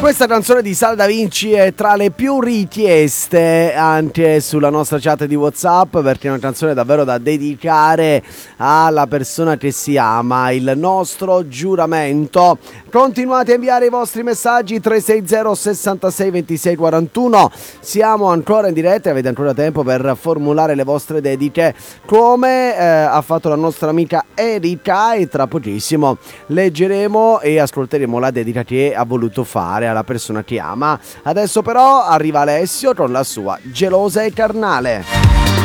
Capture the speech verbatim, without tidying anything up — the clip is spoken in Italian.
Questa canzone di Sal Da Vinci è tra le più richieste anche sulla nostra chat di WhatsApp, perché è una canzone davvero da dedicare alla persona che si ama, il nostro giuramento. Continuate a inviare i vostri messaggi tre sei zero sessantasei ventisei quarantuno. Siamo ancora in diretta e avete ancora tempo per formulare le vostre dediche, come eh, ha fatto la nostra amica Erika, e tra pochissimo leggeremo e ascolteremo la dedica che ha voluto fare alla persona che ama. Adesso però arriva Alessio con la sua Gelosa e Carnale.